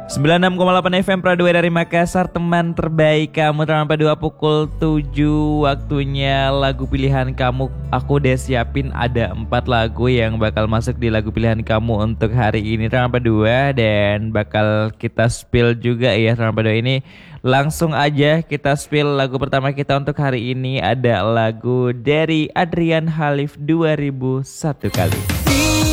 96,8 FM Pradua dari Makassar, teman terbaik kamu. Teman Pradua pukul 7 waktunya lagu pilihan kamu. Aku udah siapin ada 4 lagu yang bakal masuk di lagu pilihan kamu untuk hari ini teman Pradua, dan bakal kita spill juga ya teman Pradua ini. Langsung aja kita spill lagu pertama kita untuk hari ini. Ada lagu dari Adrian Halif 2001 kali.